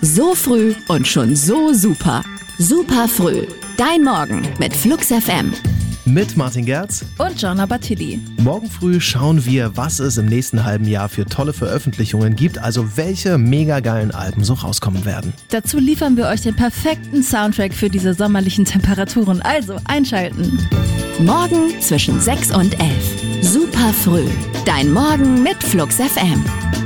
So früh und schon so super. Super früh. Dein Morgen mit Flux FM. Mit Martin Gerz und Gianna Battilli. Morgen früh schauen wir, was es im nächsten halben Jahr für tolle Veröffentlichungen gibt, also welche mega geilen Alben so rauskommen werden. Dazu liefern wir euch den perfekten Soundtrack für diese sommerlichen Temperaturen, also einschalten. Morgen zwischen 6 und 11. Super früh. Dein Morgen mit Flux FM.